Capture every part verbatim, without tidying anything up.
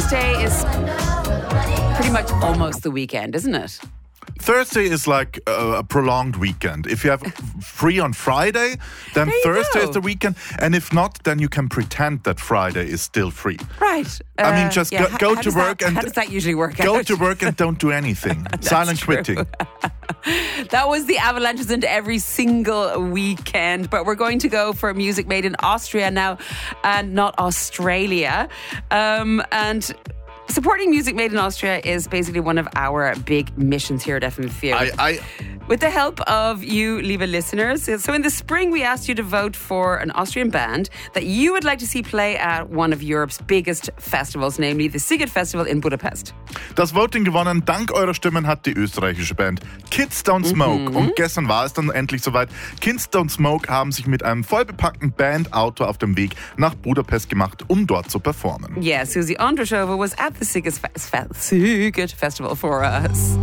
Thursday is pretty much almost the weekend, isn't it? Thursday is like a, a prolonged weekend. If you have free on Friday, then Thursday go. is the weekend. And if not, then you can pretend that Friday is still free. Right. I mean, Uh, just yeah. go, go how to work that, and how does that usually work go out? to work and don't do anything. Silent true. quitting. That was the Avalanches into every single weekend. But we're going to go for music made in Austria now and not Australia. Um, and supporting music made in Austria is basically one of our big missions here at F M Q. I, I, With the help of you, liebe listeners. So in the spring, we asked you to vote for an Austrian band that you would like to see play at one of Europe's biggest festivals, namely the Sziget Festival in Budapest. Das Voting gewonnen. Dank eurer Stimmen hat die österreichische Band Kids Don't Smoke. Mhm. Und gestern war es dann endlich soweit. Kids Don't Smoke haben sich mit einem vollbepackten Bandauto auf dem Weg nach Budapest gemacht, um dort zu performen. Yeah, Susie Andrushova was at the Sziget, Fe- Sziget Festival for us.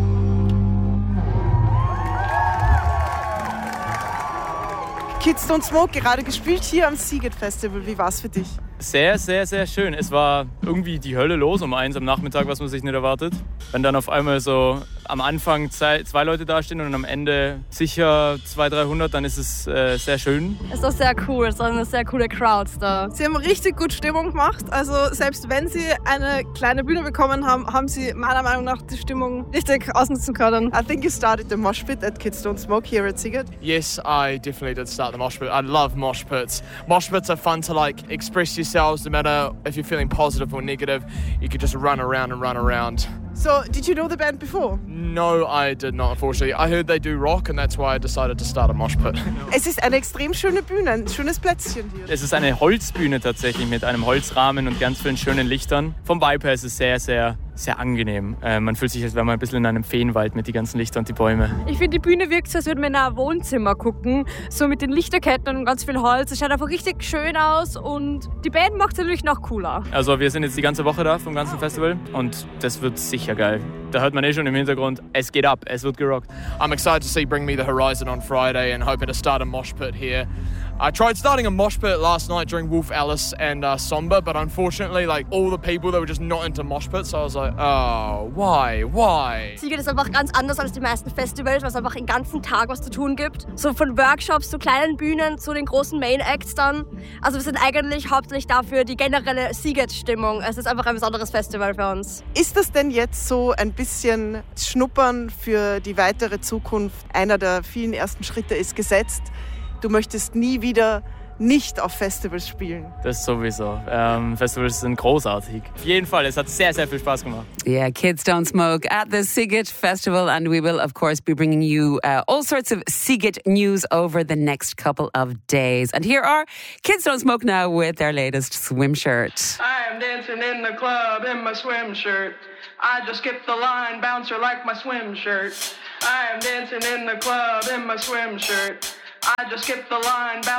Kids Don't Smoke, gerade gespielt hier am Sziget Festival. Wie war's für dich? Sehr, sehr, sehr schön. Es war irgendwie die Hölle los um eins am Nachmittag, was man sich nicht erwartet. Wenn dann auf einmal so am Anfang zwei, zwei Leute dastehen und am Ende sicher zweihundert, dreihundert, dann ist es äh, sehr schön. Es ist auch sehr cool, es ist eine sehr coole Crowd da. Sie haben richtig gut Stimmung gemacht. Also selbst wenn Sie eine kleine Bühne bekommen haben, haben Sie meiner Meinung nach die Stimmung richtig ausnutzen können. I think you started the mosh pit at Kids Don't Smoke here at Sziget. Yes, I definitely did start the mosh pit. I love mosh pits. Mosh pits are fun to like express yourselves, no matter if you're feeling positive or negative. You could just run around and run around. So, did you know the band before? No, I did not, unfortunately. I heard they do rock and that's why I decided to start a mosh pit. Es ist eine extrem schöne Bühne, ein schönes Plätzchen hier. Es ist eine Holzbühne tatsächlich mit einem Holzrahmen und ganz vielen schönen Lichtern. Vom Vibe her ist es sehr, sehr, sehr angenehm. Äh, man fühlt sich, als wäre man ein bisschen in einem Feenwald mit den ganzen Lichtern und die Bäume. Ich finde, die Bühne wirkt so, als würde man in ein Wohnzimmer gucken. So mit den Lichterketten und ganz viel Holz. Es schaut einfach richtig schön aus und die Band macht es natürlich noch cooler. Also wir sind jetzt die ganze Woche da vom ganzen Festival und das wird sicher geil. Da hört man eh schon im Hintergrund, es geht ab, es wird gerockt. I'm excited to see Bring Me the Horizon on Friday and hoping to start a mosh pit here. I tried starting a mosh pit last night during Wolf Alice and uh, Somber, but unfortunately, like all the people, they were just not into mosh pits. So I was like, oh, why, why? Sziget ist einfach ganz anders als die meisten Festivals, weil es einfach den ganzen Tag was zu tun gibt. So von Workshops zu kleinen Bühnen zu den großen Main Acts dann. Also wir sind eigentlich hauptsächlich dafür die generelle Sziget-Stimmung. Es ist einfach ein besonderes Festival für uns. Ist das denn jetzt so ein bisschen Schnuppern für die weitere Zukunft? Einer der vielen ersten Schritte ist gesetzt. Du möchtest nie wieder nicht auf Festivals spielen. Das sowieso. Ähm, Festivals sind großartig. Auf jeden Fall, es hat sehr, sehr viel Spaß gemacht. Yeah, Kids Don't Smoke at the Sziget Festival, and we will, of course, be bringing you uh, all sorts of Sziget news over the next couple of days. And here are Kids Don't Smoke now with their latest swim shirt. I am dancing in the club in my swim shirt. I just skipped the line, bouncer like my swim shirt. I am dancing in the club in my swim shirt. I just skipped the line, bouncer